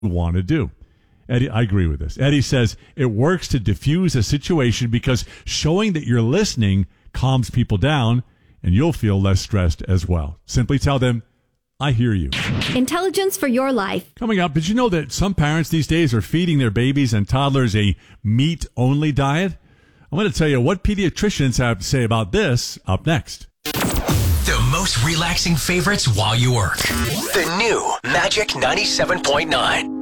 want to do. Eddie, I agree with this. Eddie says it works to diffuse a situation because showing that you're listening calms people down, and you'll feel less stressed as well. Simply tell them, I hear you. Intelligence for your life. Coming up, did you know that some parents these days are feeding their babies and toddlers a meat-only diet? I'm going to tell you what pediatricians have to say about this up next. The most relaxing favorites while you work. The new Magic 97.9.